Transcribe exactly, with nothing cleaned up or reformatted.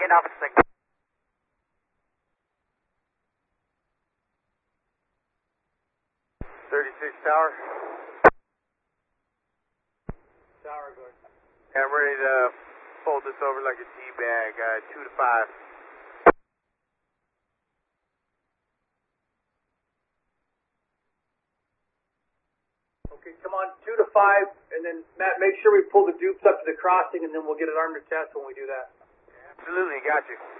eight Alpha six. thirty-six Tower. Tower, good. I'm ready to fold this over like a tea bag, uh, two to five. Okay, come on, two to five, and then, Matt, make sure we pull the dupes up to the crossing, and then we'll get an armed test when we do that. Absolutely, got you.